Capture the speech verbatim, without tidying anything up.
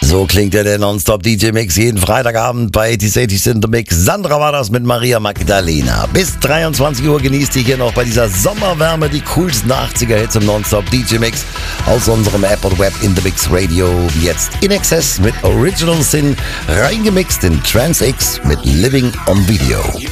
So klingt ja der Nonstop-D J-Mix jeden Freitagabend bei T C in the Mix. Sandra war das mit Maria Magdalena. Bis dreiundzwanzig Uhr genießt ihr hier noch bei dieser Sommerwärme die coolsten achtziger-Hits im Nonstop-D J-Mix aus unserem App und Web in the Mix Radio. Jetzt In Excess mit Original Sin, reingemixt in Trans X mit Living on Video.